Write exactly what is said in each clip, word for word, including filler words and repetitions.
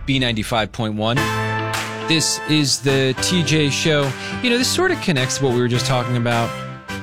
B ninety-five point one. This is the T J Show. You know, this sort of connects to what we were just talking about.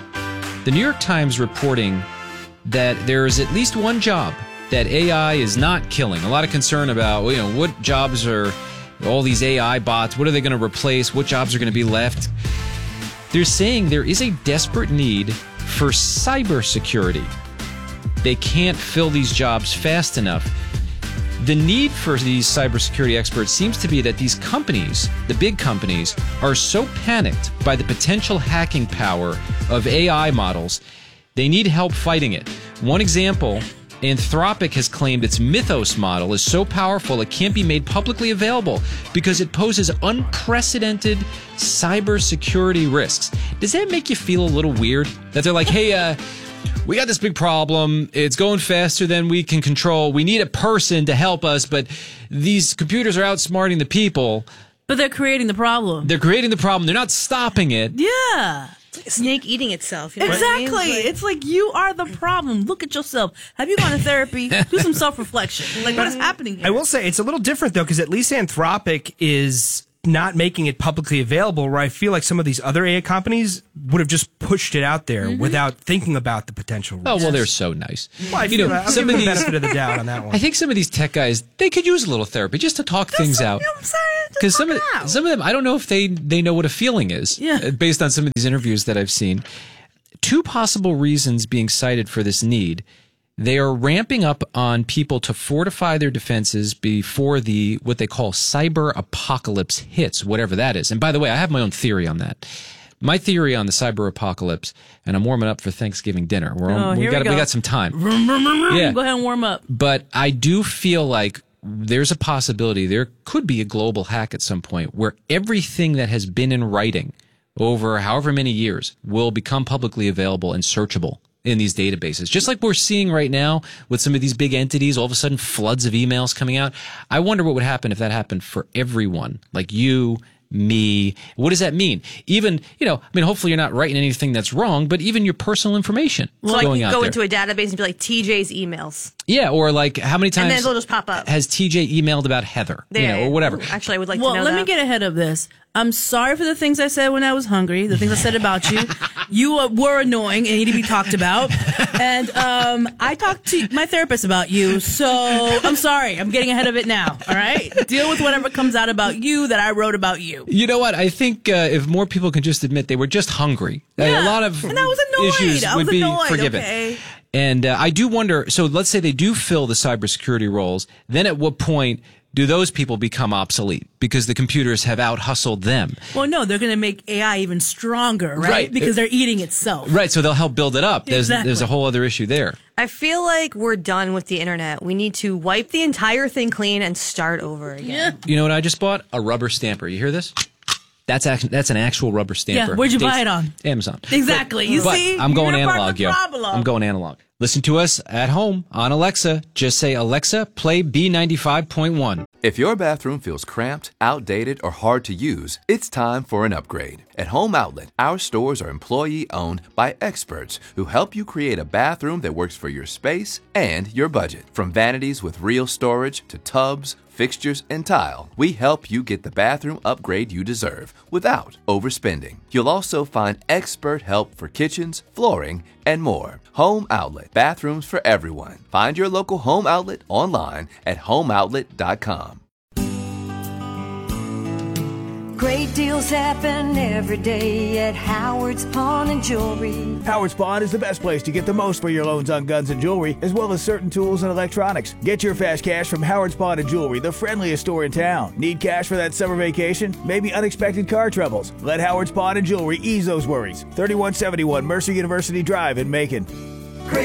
The New York Times reporting that there is at least one job that A I is not killing. A lot of concern about, you know, what jobs are all these A I bots, what are they going to replace? What jobs are going to be left? They're saying there is a desperate need for cybersecurity. They can't fill these jobs fast enough. The need for these cybersecurity experts seems to be that these companies, the big companies, are so panicked by the potential hacking power of A I models, they need help fighting it. One example, Anthropic has claimed its Mythos model is so powerful it can't be made publicly available because it poses unprecedented cybersecurity risks. Does that make you feel a little weird? That they're like, hey, uh... we got this big problem. It's going faster than we can control. We need a person to help us, but these computers are outsmarting the people. But they're creating the problem. They're creating the problem. They're not stopping it. Yeah. It's like a snake eating itself. You know Exactly. what I mean? Like, it's like you are the problem. Look at yourself. Have you gone to therapy? Do some self-reflection. Like, what is happening here? I will say it's a little different, though, because at least Anthropic is not making it publicly available, where I feel like some of these other A I companies would have just pushed it out there mm-hmm. without thinking about the potential risks. Oh, well, they're so nice. Well, I you know, that. some of the benefit of the doubt on that one. I think some of these tech guys, they could use a little therapy just to talk That's things so, out. You know what I'm saying? Because some of out. some of them, I don't know if they they know what a feeling is. Yeah. Based on some of these interviews that I've seen, two possible reasons being cited for this need. They are ramping up on people to fortify their defenses before the what they call cyber apocalypse hits, whatever that is. And by the way, I have my own theory on that. My theory on the cyber apocalypse, and I'm warming up for Thanksgiving dinner. We're oh, on, we here got we, go. we got some time. Yeah. Go ahead and warm up. But I do feel like there's a possibility there could be a global hack at some point where everything that has been in writing over however many years will become publicly available and searchable in these databases. Just like we're seeing right now with some of these big entities, all of a sudden floods of emails coming out. I wonder what would happen if that happened for everyone, like you, me. What does that mean? Even, you know, I mean, hopefully you're not writing anything that's wrong, but even your personal information well, like going you out go there. into a database and be like, T J's emails. Yeah, or like how many times and then it'll just pop up. has T J emailed about Heather, there, you know, or whatever. Ooh, actually, I would like well, to know let that. me get ahead of this. I'm sorry for the things I said when I was hungry, the things I said about you. You uh, were annoying and need to be talked about. And um, I talked to my therapist about you, so I'm sorry. I'm getting ahead of it now, all right? Deal with whatever comes out about you that I wrote about you. You know what? I think uh, if more people can just admit they were just hungry, yeah. a lot of and I was annoyed. issues I was would be annoyed, forgiven. Okay. And uh, I do wonder, so let's say they do fill the cybersecurity roles, then at what point do those people become obsolete because the computers have out-hustled them? Well, no, they're going to make A I even stronger, right? Right. Because they're eating itself. Right, so they'll help build it up. There's, Exactly. there's a whole other issue there. I feel like we're done with the internet. We need to wipe the entire thing clean and start over again. Yeah. You know what I just bought? A rubber stamper. You hear this? That's act- that's an actual rubber stamper. Yeah, where'd you Dates- buy it on? Amazon. Exactly. You but see? I'm going You're part of analog, the yo. problem. I'm going analog. Listen to us at home on Alexa. Just say, Alexa, play B ninety-five point one. If your bathroom feels cramped, outdated, or hard to use, it's time for an upgrade. At Home Outlet, our stores are employee-owned by experts who help you create a bathroom that works for your space and your budget. From vanities with real storage to tubs, fixtures, and tile, we help you get the bathroom upgrade you deserve without overspending. You'll also find expert help for kitchens, flooring, and more. Home Outlet, bathrooms for everyone. Find your local Home Outlet online at home outlet dot com. Great deals happen every day at Howard's Pawn and Jewelry. Howard's Pawn is the best place to get the most for your loans on guns and jewelry, as well as certain tools and electronics. Get your fast cash from Howard's Pawn and Jewelry, the friendliest store in town. Need cash for that summer vacation? Maybe unexpected car troubles? Let Howard's Pawn and Jewelry ease those worries. thirty-one seventy-one Mercer University Drive in Macon.